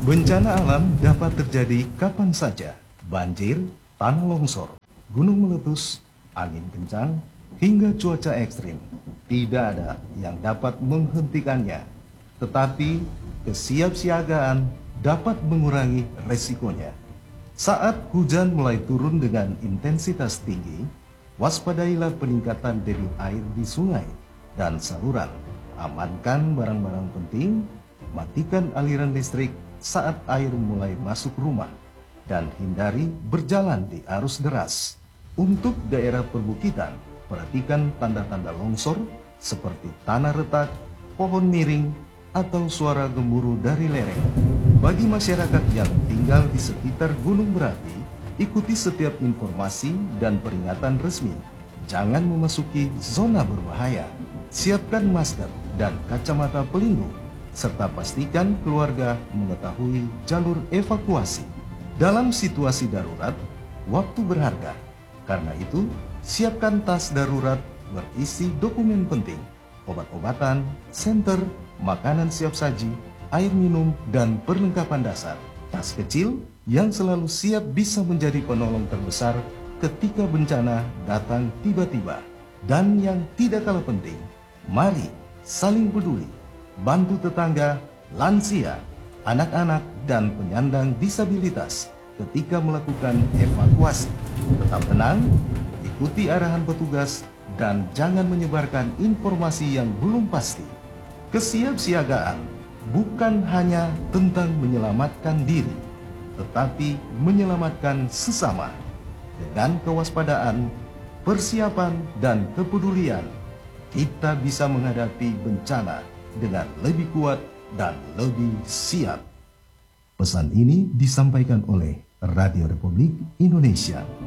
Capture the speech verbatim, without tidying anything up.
Bencana alam dapat terjadi kapan saja. Banjir, tanah longsor, gunung meletus, angin kencang, hingga cuaca ekstrim. Tidak ada yang dapat menghentikannya. Tetapi kesiapsiagaan dapat mengurangi resikonya. Saat hujan mulai turun dengan intensitas tinggi, waspadailah peningkatan debit air di sungai dan saluran. Amankan barang-barang penting, matikan aliran listrik saat air mulai masuk rumah, dan hindari berjalan di arus deras. Untuk daerah perbukitan, perhatikan tanda-tanda longsor seperti tanah retak, pohon miring, atau suara gemuruh dari lereng. Bagi masyarakat yang tinggal di sekitar gunung berapi, ikuti setiap informasi dan peringatan resmi. Jangan memasuki zona berbahaya. Siapkan masker dan kacamata pelindung, serta pastikan keluarga mengetahui jalur evakuasi. Dalam situasi darurat, waktu berharga. Karena itu, siapkan tas darurat berisi dokumen penting, obat-obatan, senter, makanan siap saji, air minum, dan perlengkapan dasar. Tas kecil yang selalu siap bisa menjadi penolong terbesar ketika bencana datang tiba-tiba. Dan yang tidak kalah penting, mari saling peduli, bantu tetangga, lansia, anak-anak, dan penyandang disabilitas ketika melakukan evakuasi. Tetap tenang, ikuti arahan petugas, dan jangan menyebarkan informasi yang belum pasti. Kesiapsiagaan bukan hanya tentang menyelamatkan diri, tetapi menyelamatkan sesama. Dengan kewaspadaan, persiapan, dan kepedulian, kita bisa menghadapi bencana dengan lebih kuat dan lebih siap. Pesan ini disampaikan oleh Radio Republik Indonesia.